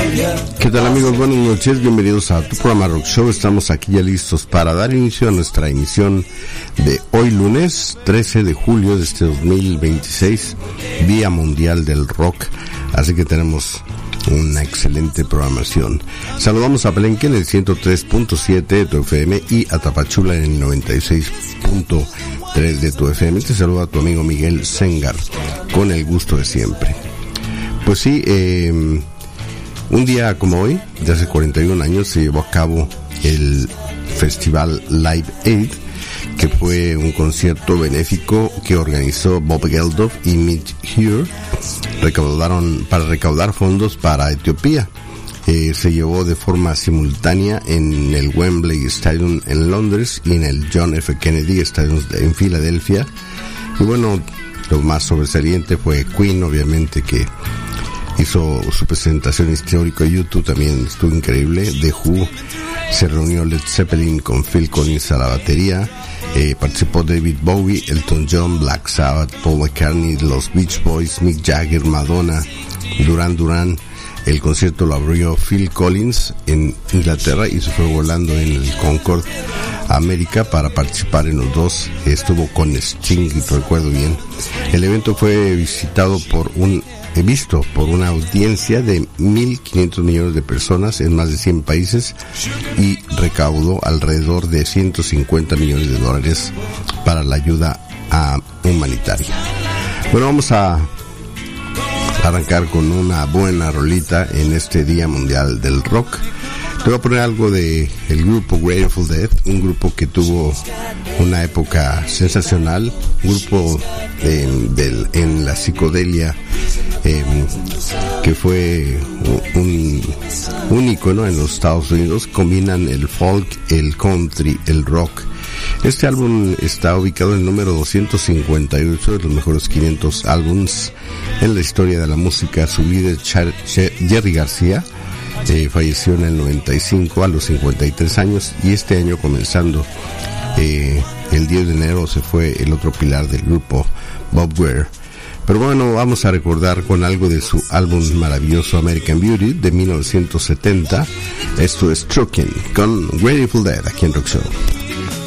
¿Qué tal, amigos? Buenas noches, bienvenidos a tu programa Rock Show. Estamos aquí ya listos para dar inicio a nuestra emisión de hoy lunes 13 de julio de este 2026, Día Mundial del Rock, así que tenemos una excelente programación. Saludamos a Palenque en el 103.7 de tu FM y a Tapachula en el 96.3 de tu FM. Te saluda a tu amigo Miguel Sengar, con el gusto de siempre. Pues sí, un día como hoy, de hace 41 años, se llevó a cabo el festival Live Aid, que fue un concierto benéfico que organizó Bob Geldof y Mitch Ure para recaudar fondos para Etiopía. Se llevó de forma simultánea en el Wembley Stadium en Londres y en el John F. Kennedy Stadium en Filadelfia. Y bueno, lo más sobresaliente fue Queen, obviamente, que hizo su presentación histórica. YouTube también estuvo increíble. The Who, se reunió Led Zeppelin con Phil Collins a la batería. Participó David Bowie, Elton John, Black Sabbath, Paul McCartney, los Beach Boys, Mick Jagger, Madonna, Duran Duran. El concierto lo abrió Phil Collins en Inglaterra y se fue volando en el Concorde América para participar en los dos. Estuvo con Sting, y recuerdo bien. El evento fue visto por una audiencia de 1.500 millones de personas en más de 100 países y recaudó alrededor de $150 millones para la ayuda humanitaria. Bueno, vamos a arrancar con una buena rolita en este Día Mundial del Rock. Te voy a poner algo de el grupo Grateful Dead, un grupo que tuvo una época sensacional, un grupo en la psicodelia, que fue un ícono en los Estados Unidos. Combinan el folk, el country, el rock. Este álbum está ubicado en el número 258 de los mejores 500 álbums en la historia de la música. Su líder, Jerry García, falleció en el 95 a los 53 años, y este año, comenzando el 10 de enero, se fue el otro pilar del grupo, Bob Weir. Pero bueno, vamos a recordar con algo de su álbum maravilloso American Beauty de 1970. Esto es Truckin' con Grateful Dead aquí en Rock Show.